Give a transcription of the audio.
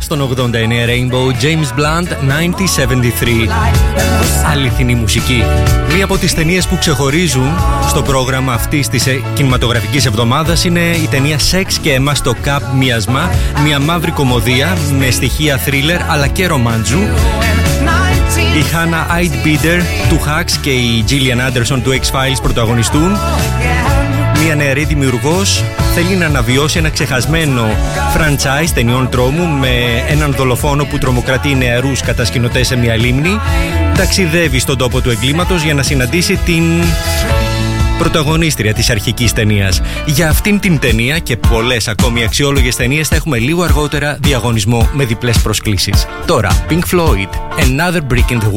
στον 89 Rainbow, James Blunt, 1973. Αληθινή μουσική. Μία από τις ταινίες που ξεχωρίζουν στο πρόγραμμα αυτής της κινηματογραφικής εβδομάδας είναι η ταινία «Σεξ και αίμα στο Καπ Μίασμα», μια μαύρη κωμωδία με στοιχεία θρίλερ αλλά και ρομάντζου. Η Hannah Eidbitter του Hacks και η Gillian Anderson του X-Files πρωταγωνιστούν. Μια νεαρή δημιουργός θέλει να αναβιώσει ένα ξεχασμένο franchise ταινιών τρόμου με έναν δολοφόνο που τρομοκρατεί νεαρούς κατασκηνωτές σε μια λίμνη. Ταξιδεύει στον τόπο του εγκλήματος για να συναντήσει την πρωταγωνίστρια της αρχικής ταινίας. Για αυτήν την ταινία και πολλές ακόμη αξιόλογες ταινίες θα έχουμε λίγο αργότερα διαγωνισμό με διπλές προσκλήσεις. Τώρα, Pink Floyd, Another Brick in the